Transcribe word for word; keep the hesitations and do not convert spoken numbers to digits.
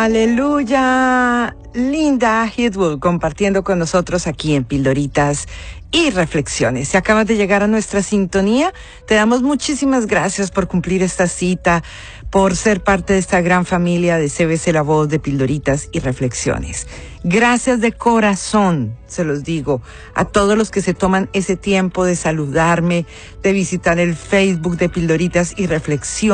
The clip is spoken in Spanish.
Aleluya. Linda Hitwood compartiendo con nosotros aquí en Pildoritas y Reflexiones. Si acabas de llegar a nuestra sintonía, te damos muchísimas gracias por cumplir esta cita, por ser parte de esta gran familia de C B C La Voz de Pildoritas y Reflexiones. Gracias de corazón, se los digo, a todos los que se toman ese tiempo de saludarme, de visitar el Facebook de Pildoritas y Reflexiones.